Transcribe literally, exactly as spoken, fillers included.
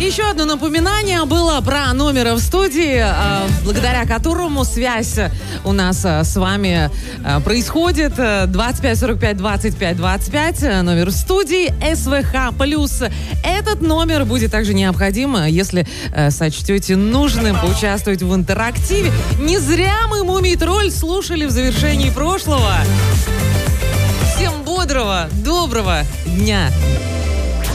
Еще одно напоминание было про номер в студии, благодаря которому связь у нас с вами происходит. двадцать пять сорок пять двадцать пять двадцать пять, номер в студии СВХ плюс. Этот номер будет также необходим, если сочтете нужным поучаствовать в интерактиве. Не зря мы «Мумий тролль» слушали в завершении прошлого. Всем бодрого, доброго дня!